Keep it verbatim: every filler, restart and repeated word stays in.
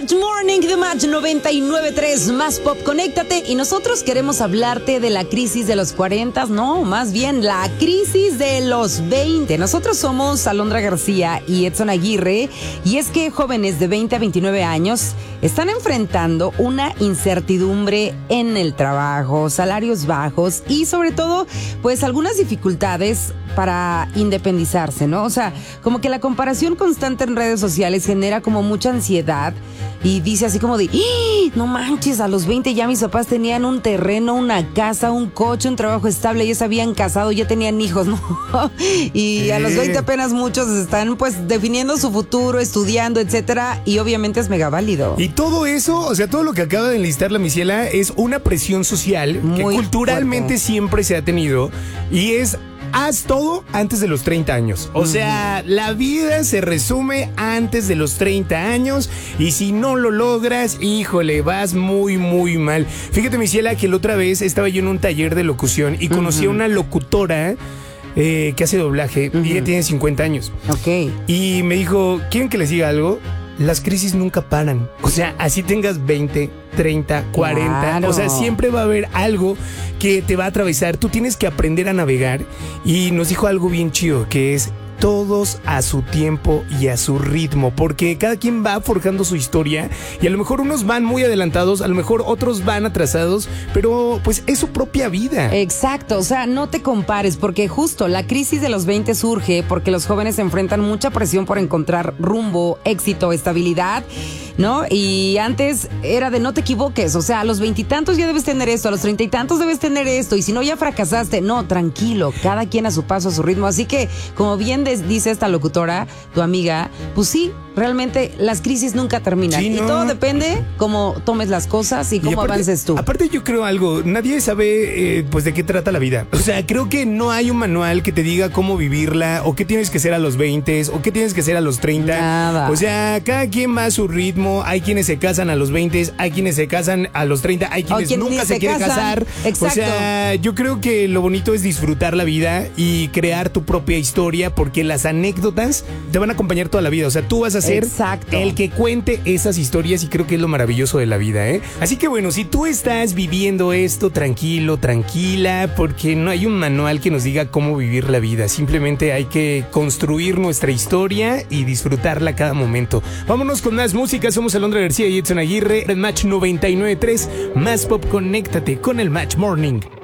Match Morning de Match noventa y nueve punto tres, Más Pop, conéctate. Y nosotros queremos hablarte de la crisis de los cuarenta, no, más bien la crisis de los veinte. Nosotros somos Alondra García y Edson Aguirre, y es que jóvenes de veinte a veintinueve años están enfrentando una incertidumbre en el trabajo, salarios bajos y sobre todo, pues algunas dificultades para independizarse, ¿no? O sea, como que la comparación constante en redes sociales genera como mucha ansiedad y dice así como de, ¡ih! No manches, a los veinte ya mis papás tenían un terreno, una casa, un coche, un trabajo estable, ya se habían casado, ya tenían hijos, ¿no? Y a los veinte apenas muchos están pues definiendo su futuro, estudiando, etcétera, y obviamente es mega válido. Y todo eso, o sea, todo lo que acaba de enlistar la Miciela es una presión social que Muy culturalmente fuerte. siempre se ha tenido y es... Haz todo antes de los treinta años. O sea, la vida se resume antes de los treinta años y si no lo logras, híjole, vas muy, muy mal. Fíjate, Miciela, que la otra vez estaba yo en un taller de locución y conocí uh-huh. a una locutora eh, que hace doblaje uh-huh. y ella tiene cincuenta años. Ok. Y me dijo, ¿quieren que les diga algo? Las crisis nunca paran. O sea, así tengas veinte, treinta, cuarenta. Claro. O sea, siempre va a haber algo que te va a atravesar. Tú tienes que aprender a navegar. Y nos dijo algo bien chido, que es todos a su tiempo y a su ritmo, porque cada quien va forjando su historia y a lo mejor unos van muy adelantados, a lo mejor otros van atrasados, pero pues es su propia vida. Exacto, o sea, no te compares, porque justo la crisis de los veinte surge porque los jóvenes enfrentan mucha presión por encontrar rumbo, éxito, estabilidad, ¿no? Y antes era de no te equivoques, o sea, a los veintitantos ya debes tener esto, a los treinta y tantos debes tener esto, y si no ya fracasaste. No, tranquilo, cada quien a su paso, a su ritmo. Así que, como bien dice esta locutora, tu amiga, pues sí, realmente las crisis nunca terminan. Sí, no. Y todo depende cómo tomes las cosas y cómo y aparte, avances tú. Aparte yo creo algo, nadie sabe eh, pues de qué trata la vida. O sea, creo que no hay un manual que te diga cómo vivirla o qué tienes que hacer a los veinte o qué tienes que hacer a los treinta. Nada. O sea, cada quien va a su ritmo. Hay quienes se casan a los veinte, hay quienes se casan a los treinta, hay quienes quien nunca se, se quieren casar. Exacto. O sea, yo creo que lo bonito es disfrutar la vida y crear tu propia historia, porque las anécdotas te van a acompañar toda la vida. O sea, tú vas a ser Exacto. el que cuente esas historias y creo que es lo maravilloso de la vida, ¿eh? Así que bueno, si tú estás viviendo esto, tranquilo, tranquila, porque no hay un manual que nos diga cómo vivir la vida. Simplemente hay que construir nuestra historia y disfrutarla cada momento. Vámonos con más música. Somos Alondra García y Edson Aguirre en Match noventa y nueve punto tres. Más Pop, conéctate con el Match Morning.